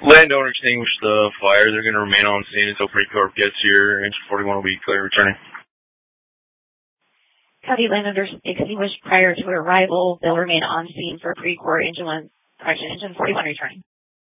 Landowner extinguished the fire. They're going to remain on scene until Precorp gets here. Engine 41 will be clear returning. Copy. Landowners extinguished prior to arrival. They'll remain on scene for Precorp. Engine 41 returning.